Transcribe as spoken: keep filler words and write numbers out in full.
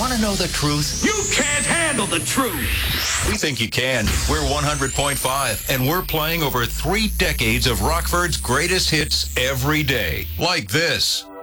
Want to know the truth? You can't handle the truth. We think you can. We're one hundred point five, and we're playing over three decades of Rockford's greatest hits every day. Like this.